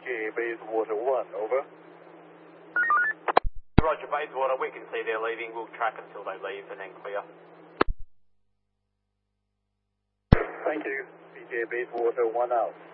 PGA Bayswater 1, over. Roger, Bayswater, we can see they're leaving. We'll track until they leave and then clear. Thank you. PGA Bayswater 1 out.